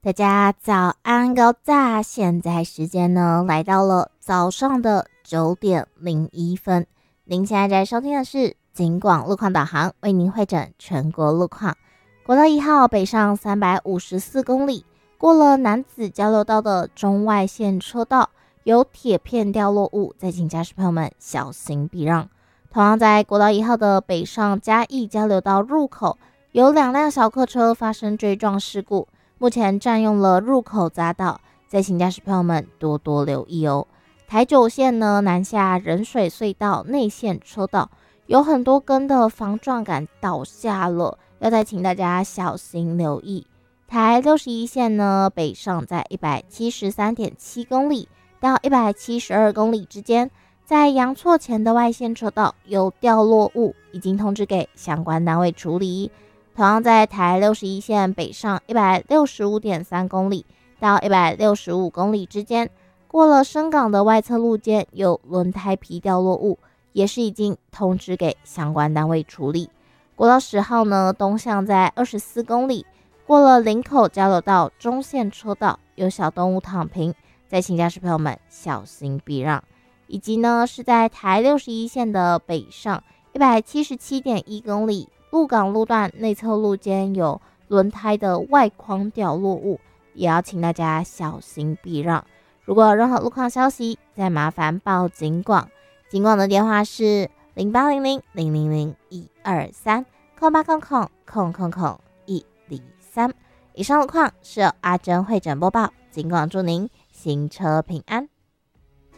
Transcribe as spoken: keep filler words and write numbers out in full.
大家早安高炸，现在时间呢来到了早上的九点零一分。您现在在收听的是警广路况导航，为您会诊全国路况。国道一号北上三百五十四公里，过了楠梓交流道的中外线车道，有铁片掉落物，再请驾驶朋友们小心避让。同样在国道一号的北上嘉义交流道入口，有两辆小客车发生追撞事故，目前占用了入口匝道，再请驾驶朋友们多多留意哦。台九线呢，南下仁水隧道内线车道有很多根的防撞杆倒下了，要再请大家小心留意。台六十一线呢，北上在 一百七十三点七公里到一百七十二公里之间，在阳错前的外线车道有掉落物，已经通知给相关单位处理。同样在台六十一线北上 一百六十五点三公里到一百六十五公里之间，过了深港的外侧路肩有轮胎皮掉落物，也是已经通知给相关单位处理。国道十号呢，东向在二十四公里，过了林口交流道中线车道有小动物躺平，再请驾驶朋友们小心避让。以及呢是在台六十一线的北上 一百七十七点一公里，鹿港路段内侧路肩有轮胎的外框掉落物，也要请大家小心避让。如果有任何路况消息，再麻烦报警广，警广的电话是零八零零零零零一二三空八空空空空空一零三。以上路况是由阿珍会诊播报，警广祝您行车平安。